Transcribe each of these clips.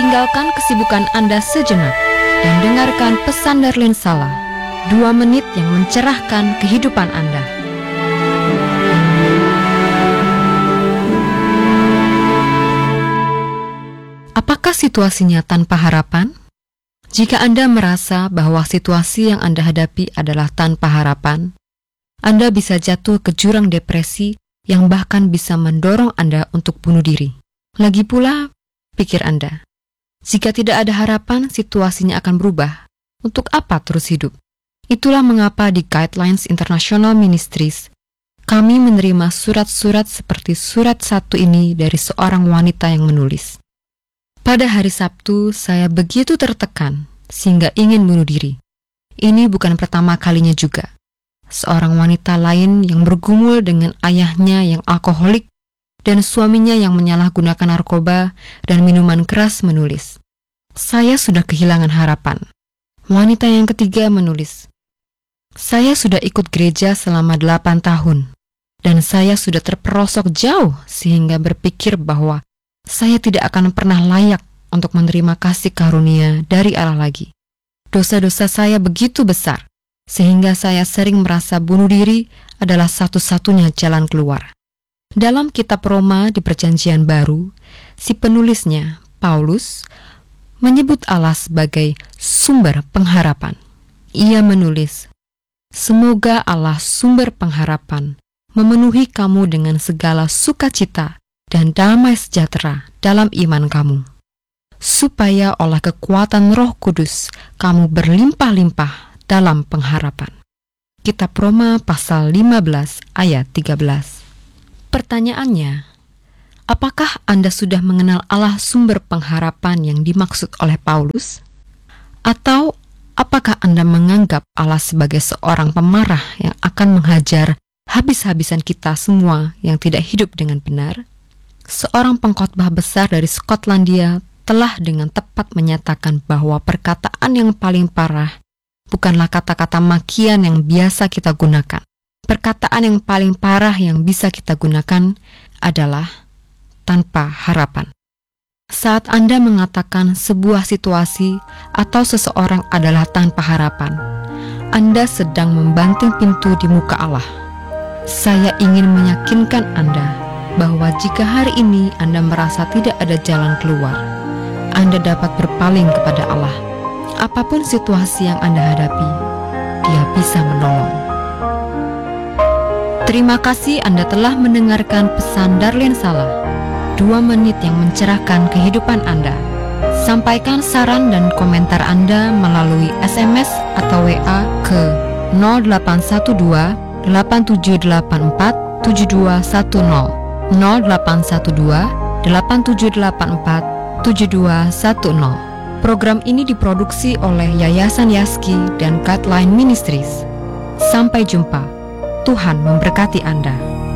tinggalkan kesibukan Anda sejenak dan dengarkan pesan Darlene Sala, 2 menit yang mencerahkan kehidupan Anda. Apakah situasinya tanpa harapan? Jika Anda merasa bahwa situasi yang Anda hadapi adalah tanpa harapan, Anda bisa jatuh ke jurang depresi yang bahkan bisa mendorong Anda untuk bunuh diri. Lagi pula, pikir Anda, jika tidak ada harapan, situasinya akan berubah. Untuk apa terus hidup? Itulah mengapa di Guidelines International Ministries, kami menerima surat-surat seperti surat 1 ini dari seorang wanita yang menulis. Pada hari Sabtu, saya begitu tertekan sehingga ingin bunuh diri. Ini bukan pertama kalinya juga. Seorang wanita lain yang bergumul dengan ayahnya yang alkoholik dan suaminya yang menyalahgunakan narkoba dan minuman keras menulis, "Saya sudah kehilangan harapan." Wanita yang ketiga menulis, "Saya sudah ikut gereja selama 8 tahun dan saya sudah terperosok jauh sehingga berpikir bahwa saya tidak akan pernah layak untuk menerima kasih karunia dari Allah lagi. Dosa-dosa saya begitu besar, sehingga saya sering merasa bunuh diri adalah satu-satunya jalan keluar." Dalam kitab Roma di Perjanjian Baru, si penulisnya, Paulus, menyebut Allah sebagai sumber pengharapan. Ia menulis, "Semoga Allah sumber pengharapan memenuhi kamu dengan segala sukacita dan damai sejahtera dalam iman kamu, supaya oleh kekuatan Roh Kudus kamu berlimpah-limpah dalam pengharapan." Kitab Roma pasal 15 ayat 13. Pertanyaannya, apakah Anda sudah mengenal Allah sumber pengharapan yang dimaksud oleh Paulus? Atau apakah Anda menganggap Allah sebagai seorang pemarah yang akan menghajar habis-habisan kita semua yang tidak hidup dengan benar? Seorang pengkhotbah besar dari Skotlandia telah dengan tepat menyatakan bahwa perkataan yang paling parah bukanlah kata-kata makian yang biasa kita gunakan. Perkataan yang paling parah yang bisa kita gunakan adalah tanpa harapan. Saat Anda mengatakan sebuah situasi atau seseorang adalah tanpa harapan, Anda sedang membanting pintu di muka Allah. Saya ingin meyakinkan Anda bahwa jika hari ini Anda merasa tidak ada jalan keluar, Anda dapat berpaling kepada Allah. Apapun situasi yang Anda hadapi, Dia bisa menolong. Terima kasih Anda telah mendengarkan pesan Darlene Sala, 2 menit yang mencerahkan kehidupan Anda. Sampaikan saran dan komentar Anda melalui SMS atau WA ke 0812 8784 7210. 0812 8784 7210. Program ini diproduksi oleh Yayasan Yaski dan Guideline Ministries. Sampai jumpa. Tuhan memberkati Anda.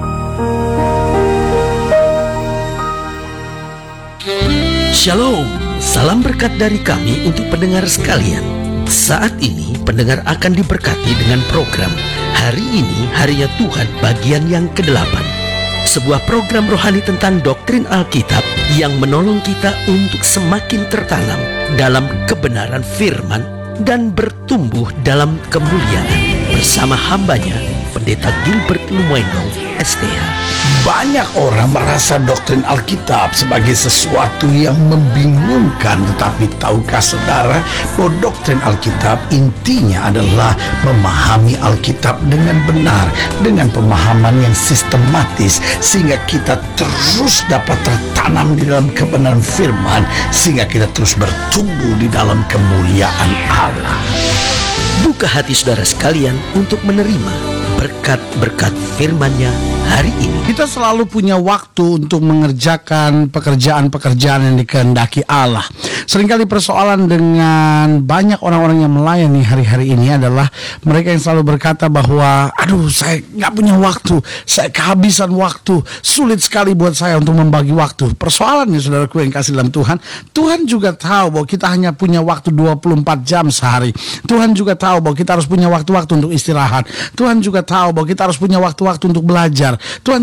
Shalom, salam berkat dari kami untuk pendengar sekalian. Saat ini pendengar akan diberkati dengan program Hari Ini Harinya Tuhan bagian yang ke-8. Sebuah program rohani tentang doktrin Alkitab yang menolong kita untuk semakin tertanam dalam kebenaran firman dan bertumbuh dalam kemuliaan bersama hambanya, Pendeta Gilbert Lumoino, STH. Banyak orang merasa doktrin Alkitab sebagai sesuatu yang membingungkan, tetapi tahukah saudara bahwa doktrin Alkitab intinya adalah memahami Alkitab dengan benar, dengan pemahaman yang sistematis, sehingga kita terus dapat tertanam di dalam kebenaran firman, sehingga kita terus bertumbuh di dalam kemuliaan Allah. Buka hati saudara sekalian untuk menerima berkat-berkat firman-Nya hari ini. Kita selalu punya waktu untuk mengerjakan pekerjaan-pekerjaan yang dikehendaki Allah. Seringkali persoalan dengan banyak orang-orang yang melayani hari-hari ini adalah mereka yang selalu berkata bahwa aduh, saya gak punya waktu, saya kehabisan waktu, sulit sekali buat saya untuk membagi waktu. Persoalannya saudaraku yang kasih dalam Tuhan, Tuhan juga tahu bahwa kita hanya punya waktu 24 jam sehari. Tuhan juga tahu bahwa kita harus punya waktu-waktu untuk istirahat. Tuhan juga tahu bahwa kita harus punya waktu-waktu untuk belajar. Tuhan juga tahu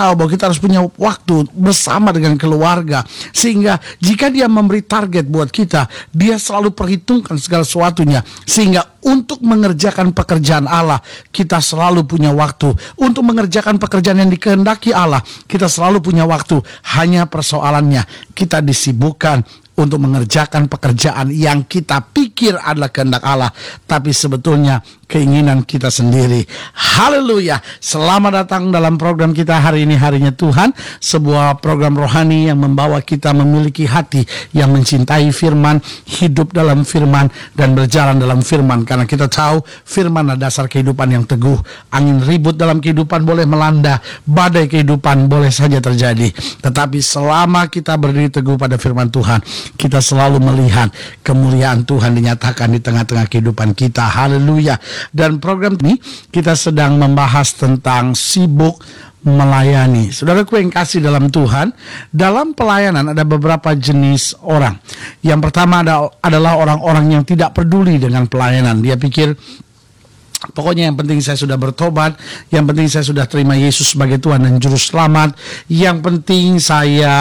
tahu bahwa kita harus punya waktu bersama dengan keluarga. Sehingga jika dia memberi target buat kita, dia selalu perhitungkan segala sesuatunya. Sehingga untuk mengerjakan pekerjaan Allah, kita selalu punya waktu. Untuk mengerjakan pekerjaan yang dikehendaki Allah, kita selalu punya waktu. Hanya persoalannya, kita disibukkan untuk mengerjakan pekerjaan yang kita pikir adalah kehendak Allah, tapi sebetulnya keinginan kita sendiri. Haleluya. Selamat datang dalam program kita hari ini, Harinya Tuhan, sebuah program rohani yang membawa kita memiliki hati yang mencintai firman, hidup dalam firman, dan berjalan dalam firman. Karena kita tahu firman adalah dasar kehidupan yang teguh. Angin ribut dalam kehidupan boleh melanda, badai kehidupan boleh saja terjadi, tetapi selama kita berdiri teguh pada firman Tuhan, kita selalu melihat kemuliaan Tuhan dinyatakan di tengah-tengah kehidupan kita. Haleluya. Dan program ini kita sedang membahas tentang sibuk melayani. Saudaraku yang kasih dalam Tuhan, dalam pelayanan ada beberapa jenis orang. Yang pertama adalah orang-orang yang tidak peduli dengan pelayanan. Dia pikir pokoknya yang penting saya sudah bertobat, yang penting saya sudah terima Yesus sebagai Tuhan dan Juru Selamat, yang penting saya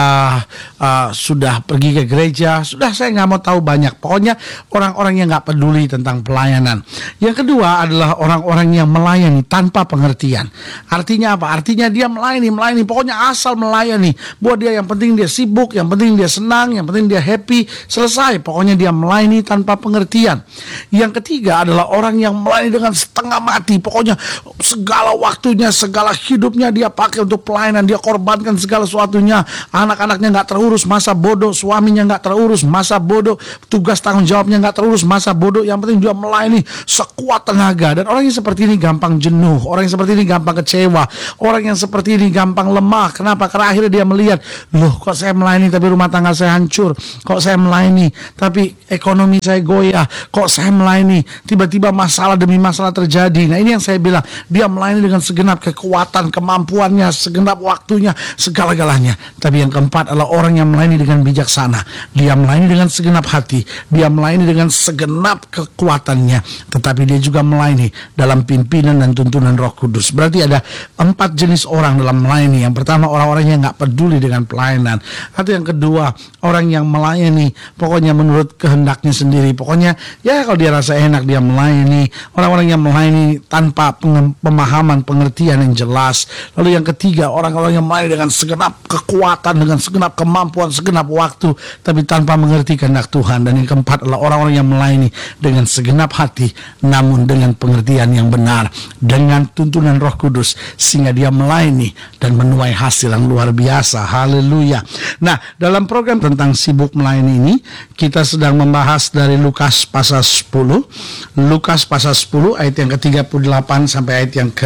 sudah pergi ke gereja, sudah saya nggak mau tahu banyak. Pokoknya orang-orang yang nggak peduli tentang pelayanan. Yang kedua adalah orang-orang yang melayani tanpa pengertian. Artinya apa? Artinya dia melayani, pokoknya asal melayani. Buat dia yang penting dia sibuk, yang penting dia senang, yang penting dia happy, selesai. Pokoknya dia melayani tanpa pengertian. Yang ketiga adalah orang yang melayani dengan setengah mati, pokoknya segala waktunya, segala hidupnya dia pakai untuk pelayanan, dia korbankan segala sesuatunya. Anak-anaknya nggak terurus, masa bodoh. Suaminya nggak terurus, masa bodoh. Tugas tanggung jawabnya nggak terurus, masa bodoh. Yang penting dia melayani sekuat tenaga. Dan orang yang seperti ini gampang jenuh, orang yang seperti ini gampang kecewa, orang yang seperti ini gampang lemah. Kenapa? Karena akhirnya dia melihat, loh kok saya melayani tapi rumah tangga saya hancur, kok saya melayani tapi ekonomi saya goyah, kok saya melayani tiba-tiba masalah demi masalah terjadi. Nah ini yang saya bilang, dia melayani dengan segenap kekuatan, kemampuannya, segenap waktunya, segala-galanya. Tapi yang keempat adalah orang yang melayani dengan bijaksana. Dia melayani dengan segenap hati, dia melayani dengan segenap kekuatannya, tetapi dia juga melayani dalam pimpinan dan tuntunan Roh Kudus. Berarti ada 4 jenis orang dalam melayani. Yang pertama orang-orang yang gak peduli dengan pelayanan. Atau yang kedua orang yang melayani pokoknya menurut kehendaknya sendiri. Pokoknya ya kalau dia rasa enak dia melayani. Orang-orang yang melayani tanpa pemahaman, pengertian yang jelas. Lalu yang ketiga, orang-orang yang melayani dengan segenap kekuatan, dengan segenap kemampuan, segenap waktu, tapi tanpa mengerti kehendak Tuhan. Dan yang keempat adalah orang-orang yang melayani dengan segenap hati, namun dengan pengertian yang benar, dengan tuntunan Roh Kudus, sehingga dia melayani dan menuai hasil yang luar biasa. Haleluya. Nah, dalam program tentang sibuk melayani ini, kita sedang membahas dari Lukas pasal 10. Lukas pasal 10 ayat yang ke-38 sampai ayat yang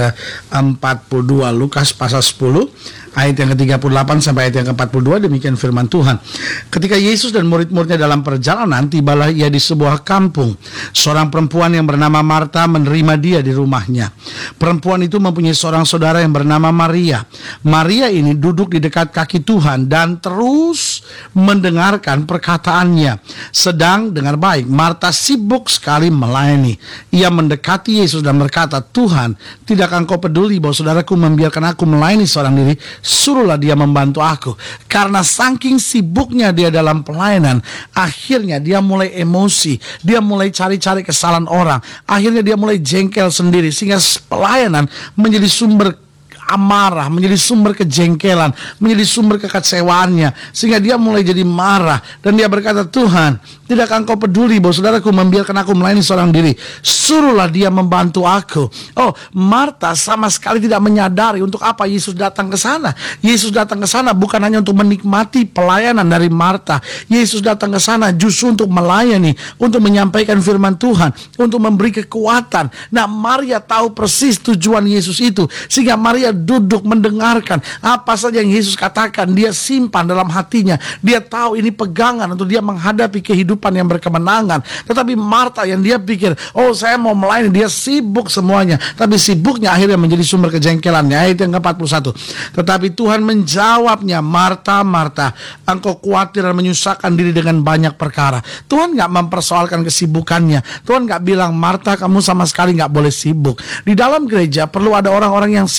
ke-42. Lukas pasal 10 ayat yang ke-38 sampai ayat yang ke-42. Demikian firman Tuhan. Ketika Yesus dan murid-muridnya dalam perjalanan, tibalah ia di sebuah kampung. Seorang perempuan yang bernama Marta menerima dia di rumahnya. Perempuan itu mempunyai seorang saudara yang bernama Maria. Maria ini duduk di dekat kaki Tuhan dan terus mendengarkan perkataannya. Sedang dengar baik, Marta sibuk sekali melayani. Ia mendekati Yesus dan berkata, Tuhan, tidakkah engkau peduli bahwa saudaraku membiarkan aku melayani seorang diri? Suruhlah dia membantu aku. Karena saking sibuknya dia dalam pelayanan, akhirnya dia mulai emosi, dia mulai cari-cari kesalahan orang, akhirnya dia mulai jengkel sendiri, sehingga pelayanan menjadi sumber amarah, menjadi sumber kejengkelan, menjadi sumber kekecewaannya, sehingga dia mulai jadi marah dan dia berkata, Tuhan, tidakkah engkau peduli bahwa saudaraku membiarkan aku melayani seorang diri? Suruhlah dia membantu aku. Oh, Marta sama sekali tidak menyadari untuk apa Yesus datang ke sana. Yesus datang ke sana bukan hanya untuk menikmati pelayanan dari Marta. Yesus datang ke sana justru untuk melayani, untuk menyampaikan firman Tuhan, untuk memberi kekuatan. Nah, Maria tahu persis tujuan Yesus itu, sehingga Maria duduk mendengarkan apa saja yang Yesus katakan. Dia simpan dalam hatinya. Dia tahu ini pegangan untuk dia menghadapi kehidupan yang berkemenangan. Tetapi Marta yang dia pikir, oh saya mau melayani, dia sibuk semuanya. Tapi sibuknya akhirnya menjadi sumber kejengkelannya. Ayat yang ke-41. Tetapi Tuhan menjawabnya, Marta, Marta, engkau khawatir dan menyusahkan diri dengan banyak perkara. Tuhan gak mempersoalkan kesibukannya. Tuhan gak bilang, Marta kamu sama sekali gak boleh sibuk. Di dalam gereja perlu ada orang-orang yang sibuk.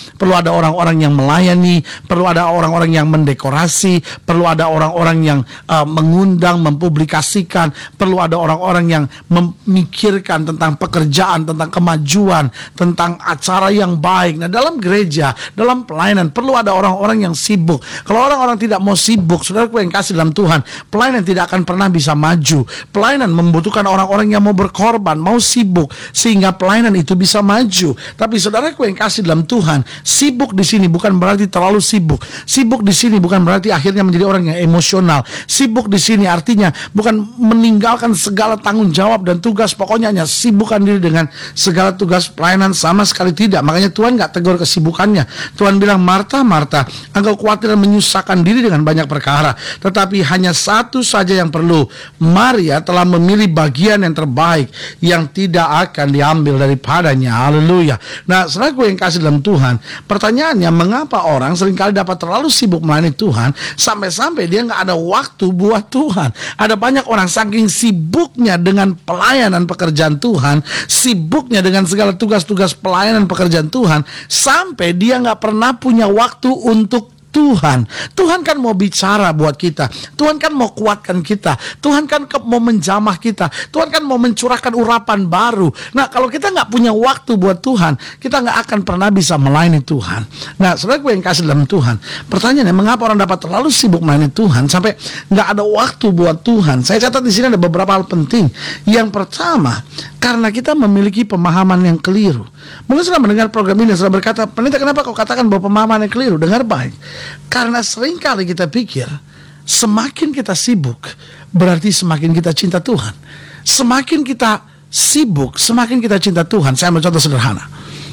perlu ada orang-orang yang melayani, perlu ada orang-orang yang mendekorasi, perlu ada orang-orang yang mengundang, mempublikasikan, perlu ada orang-orang yang memikirkan tentang pekerjaan, tentang kemajuan, tentang acara yang baik. Nah, dalam gereja, dalam pelayanan perlu ada orang-orang yang sibuk. Kalau orang-orang tidak mau sibuk, saudaraku yang kasih dalam Tuhan, pelayanan tidak akan pernah bisa maju. Pelayanan membutuhkan orang-orang yang mau berkorban, mau sibuk, sehingga pelayanan itu bisa maju. Tapi saudaraku yang kasih dalam Tuhan, sibuk di sini bukan berarti terlalu sibuk. Sibuk di sini bukan berarti akhirnya menjadi orang yang emosional. Sibuk di sini artinya bukan meninggalkan segala tanggung jawab dan tugas, pokoknya hanya sibukkan diri dengan segala tugas pelayanan, sama sekali tidak. Makanya Tuhan gak tegur kesibukannya. Tuhan bilang, Marta, Marta, engkau khawatir dan menyusahkan diri dengan banyak perkara, tetapi hanya satu saja yang perlu. Maria telah memilih bagian yang terbaik yang tidak akan diambil daripadanya. Haleluya. Nah, saudaraku yang kasih dalam Tuhan, pertanyaannya, mengapa orang seringkali dapat terlalu sibuk melayani Tuhan sampai-sampai dia gak ada waktu buat Tuhan? Ada banyak orang saking sibuknya dengan pelayanan pekerjaan Tuhan, sibuknya dengan segala tugas-tugas pelayanan pekerjaan Tuhan, sampai dia gak pernah punya waktu untuk Tuhan. Tuhan kan mau bicara buat kita. Tuhan kan mau kuatkan kita. Tuhan kan mau menjamah kita. Tuhan kan mau mencurahkan urapan baru. Nah, kalau kita nggak punya waktu buat Tuhan, kita nggak akan pernah bisa melayani Tuhan. Nah, saudara gue yang kasih dalam Tuhan, pertanyaannya, mengapa orang dapat terlalu sibuk melayani Tuhan sampai nggak ada waktu buat Tuhan? Saya catat di sini ada beberapa hal penting. Yang pertama, karena kita memiliki pemahaman yang keliru. Mungkin sudah mendengar program ini, sudah berkata, pendeta, kenapa kau katakan bahwa pemahaman yang keliru? Dengar baik. Karena seringkali kita pikir semakin kita sibuk berarti semakin kita cinta Tuhan. Semakin kita sibuk, semakin kita cinta Tuhan. Saya ambil contoh sederhana.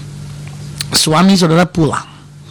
Suami saudara pulang,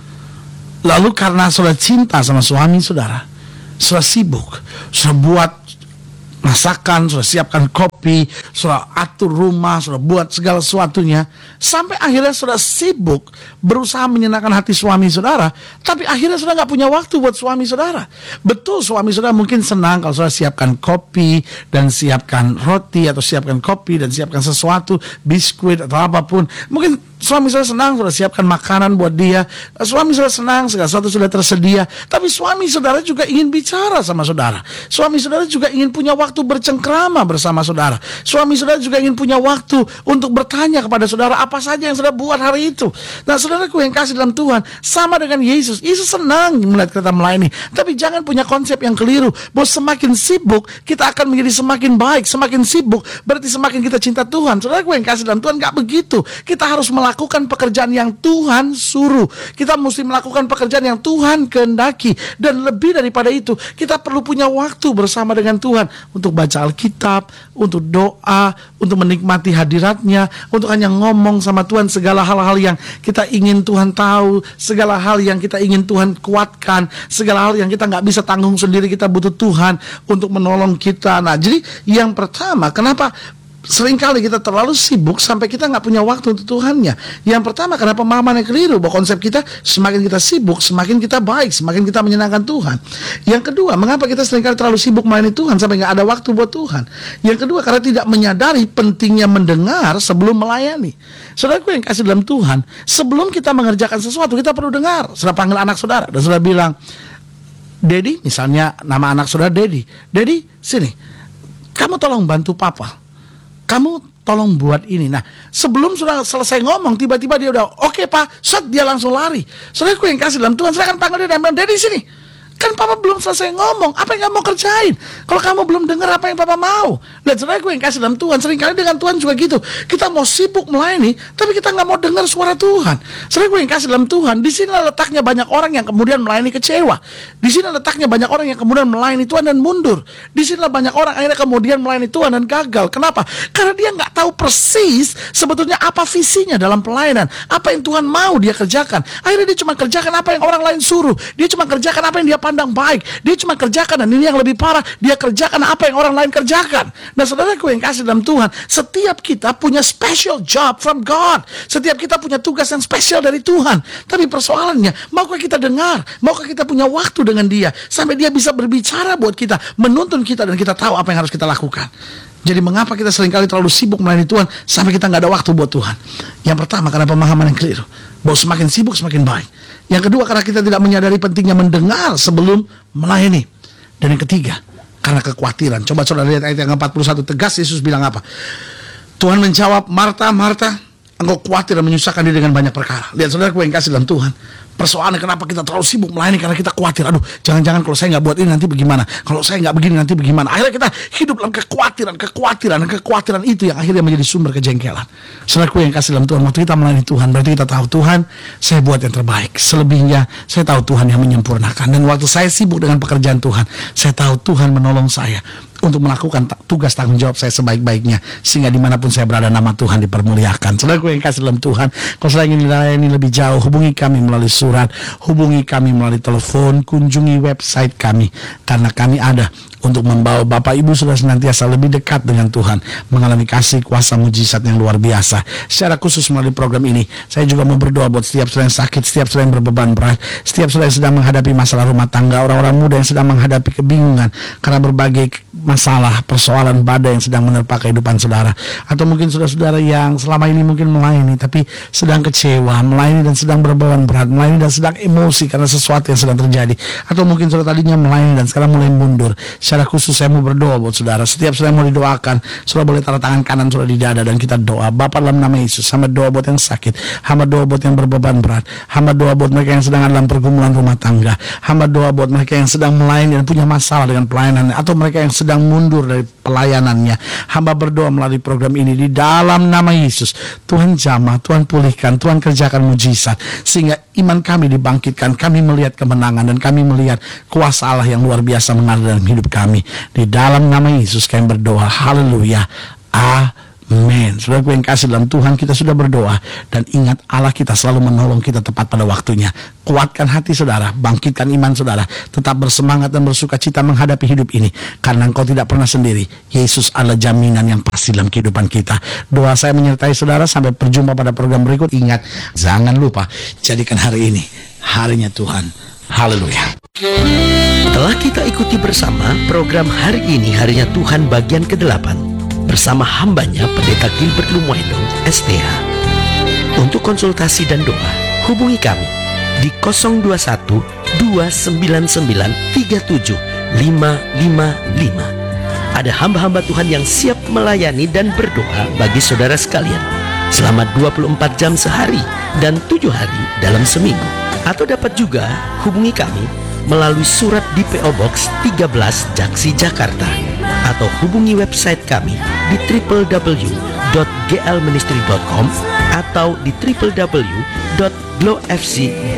lalu karena saudara cinta sama suami saudara, saudara sibuk, saudara buat masakan, sudah siapkan kopi, sudah atur rumah, sudah buat segala sesuatunya, sampai akhirnya sudah sibuk berusaha menyenangkan hati suami saudara, tapi akhirnya sudah nggak punya waktu buat suami saudara. Betul, suami saudara mungkin senang kalau sudah siapkan kopi dan siapkan roti, atau siapkan kopi dan siapkan sesuatu, biskuit atau apapun. Mungkin suami saudara senang sudah siapkan makanan buat dia, suami saudara senang segala sesuatu sudah tersedia. Tapi suami saudara juga ingin bicara sama saudara. Suami saudara juga ingin punya waktu bercengkrama bersama saudara. Suami saudara juga ingin punya waktu untuk bertanya kepada saudara apa saja yang saudara buat hari itu. Nah, saudaraku yang kasih dalam Tuhan, sama dengan Yesus. Yesus senang melihat kita melayani, tapi jangan punya konsep yang keliru bahwa semakin sibuk kita akan menjadi semakin baik. Semakin sibuk berarti semakin kita cinta Tuhan. Saudaraku yang kasih dalam Tuhan, gak begitu. Kita harus melakukan pekerjaan yang Tuhan suruh. Kita mesti melakukan pekerjaan yang Tuhan kehendaki. Dan lebih daripada itu, kita perlu punya waktu bersama dengan Tuhan untuk baca Alkitab, untuk doa, untuk menikmati hadiratnya, untuk hanya ngomong sama Tuhan segala hal-hal yang kita ingin Tuhan tahu, segala hal yang kita ingin Tuhan kuatkan, segala hal yang kita nggak bisa tanggung sendiri, kita butuh Tuhan untuk menolong kita. Nah, jadi yang pertama, kenapa seringkali kita terlalu sibuk sampai kita nggak punya waktu untuk Tuhannya? Yang pertama, karena pemahaman yang keliru bahwa konsep kita semakin kita sibuk, semakin kita baik, semakin kita menyenangkan Tuhan. Yang kedua, mengapa kita seringkali terlalu sibuk melayani Tuhan sampai nggak ada waktu buat Tuhan? Yang kedua, karena tidak menyadari pentingnya mendengar sebelum melayani. Saudaraku yang kasih dalam Tuhan, sebelum kita mengerjakan sesuatu, kita perlu dengar. Saudara panggil anak saudara dan saudara bilang, Dedi, misalnya nama anak saudara Dedi. Dedi, sini, kamu tolong bantu papa. Kamu tolong buat ini. Nah, sebelum sudah selesai ngomong, tiba-tiba dia udah, oke pak, set, dia langsung lari. Saudaraku yang kasih dalam Tuhan, saya akan panggil dia dan bilang, Dedi sini. Kan papa belum selesai ngomong, apa yang kamu kerjain? Kalau kamu belum dengar apa yang papa mau. Dan saudaraku yang kasih dalam Tuhan, seringkali dengan Tuhan juga gitu. Kita mau sibuk melayani, tapi kita nggak mau dengar suara Tuhan. Saudaraku yang kasih dalam Tuhan, di sini letaknya banyak orang yang kemudian melayani kecewa. Di sini letaknya banyak orang yang kemudian melayani Tuhan dan mundur. Di sini banyak orang akhirnya kemudian melayani Tuhan dan gagal. Kenapa? Karena dia nggak tahu persis sebetulnya apa visinya dalam pelayanan, apa yang Tuhan mau dia kerjakan. Akhirnya dia cuma kerjakan apa yang orang lain suruh. Dia cuma kerjakan apa yang dia pandang baik. Dia cuma kerjakan, dan ini yang lebih parah, dia kerjakan apa yang orang lain kerjakan. Nah, saudaraku yang kasih dalam Tuhan, setiap kita punya special job from God. Setiap kita punya tugas yang spesial dari Tuhan. Tapi persoalannya, maukah kita dengar? Maukah kita punya waktu dengan dia sampai dia bisa berbicara buat kita, menuntun kita, dan kita tahu apa yang harus kita lakukan? Jadi mengapa kita seringkali terlalu sibuk melayani Tuhan sampai kita nggak ada waktu buat Tuhan? Yang pertama karena pemahaman yang keliru, bahwa semakin sibuk semakin baik. Yang kedua karena kita tidak menyadari pentingnya mendengar sebelum melayani. Dan yang ketiga karena kekhawatiran. Coba saudara lihat ayat yang 41, tegas Yesus bilang apa? Tuhan menjawab, Marta, Marta, engkau khawatir dan menyusahkan diri dengan banyak perkara. Lihat saudaraku yang kasih dalam Tuhan, persoalannya kenapa kita terlalu sibuk melayani, karena kita khawatir. Aduh, jangan-jangan kalau saya nggak buat ini nanti bagaimana? Kalau saya nggak begini nanti bagaimana? Akhirnya kita hidup dalam kekhawatiran itu yang akhirnya menjadi sumber kejengkelan. Saudaraku yang kasih dalam Tuhan, waktu kita melayani Tuhan, berarti kita tahu Tuhan, saya buat yang terbaik. Selebihnya, saya tahu Tuhan yang menyempurnakan. Dan waktu saya sibuk dengan pekerjaan Tuhan, saya tahu Tuhan menolong saya untuk melakukan tugas tanggung jawab saya sebaik-baiknya, sehingga dimanapun saya berada nama Tuhan dipermuliakan. Saudaraku yang kasih dalam Tuhan, kalau saudara ingin dilayani lebih jauh, hubungi kami melalui surat, hubungi kami melalui telepon, kunjungi website kami, karena kami ada untuk membawa Bapak Ibu sudah senantiasa lebih dekat dengan Tuhan, mengalami kasih kuasa mujizat yang luar biasa. Secara khusus melalui program ini, saya juga mau berdoa buat setiap saudara yang sakit, setiap saudara yang berbeban berat, setiap saudara yang sedang menghadapi masalah rumah tangga, orang-orang muda yang sedang menghadapi kebingungan karena berbagai masalah, persoalan badai yang sedang menerpa kehidupan saudara. Atau mungkin saudara-saudara yang selama ini mungkin melayani tapi sedang kecewa, melayani dan sedang berbeban berat, melayani dan sedang emosi karena sesuatu yang sedang terjadi. Atau mungkin saudara tadinya melayani dan sekarang mulai mundur. Secara khusus saya mau berdoa buat saudara. Setiap saudara yang mau didoakan, saudara boleh taruh tangan kanan saudara di dada dan kita doa. Bapa dalam nama Yesus, hamba doa buat yang sakit, hamba doa buat yang berbeban berat, hamba doa buat mereka yang sedang dalam pergumulan rumah tangga, hamba doa buat mereka yang sedang melayani dan punya masalah dengan pelayanannya, atau mereka yang sedang mundur dari pelayanannya. Hamba berdoa melalui program ini di dalam nama Yesus, Tuhan jamah, Tuhan pulihkan, Tuhan kerjakan mujizat, sehingga iman kami dibangkitkan, kami melihat kemenangan dan kami melihat kuasa Allah yang luar biasa mengalir dalam hidup kami. Di dalam nama Yesus kami berdoa, haleluya, amin. Saudara yang kasih dalam Tuhan, kita sudah berdoa, dan ingat Allah kita selalu menolong kita tepat pada waktunya. Kuatkan hati saudara, bangkitkan iman saudara, tetap bersemangat dan bersuka cita menghadapi hidup ini, karena engkau tidak pernah sendiri. Yesus adalah jaminan yang pasti dalam kehidupan kita. Doa saya menyertai saudara, sampai berjumpa pada program berikut. Ingat, jangan lupa jadikan hari ini harinya Tuhan. Haleluya. Telah kita ikuti bersama program Hari Ini Harinya Tuhan bagian ke-8 bersama hambanya Pendeta Gilbert Lumwendo, STH. Untuk konsultasi dan doa, hubungi kami di 021 299 37 555. Ada hamba-hamba Tuhan yang siap melayani dan berdoa bagi saudara sekalian selama 24 jam sehari dan 7 hari dalam seminggu. Atau dapat juga hubungi kami melalui surat di PO Box 13 Jaksi, Jakarta, atau hubungi website kami di www.glministry.com atau di www.glowfc.com.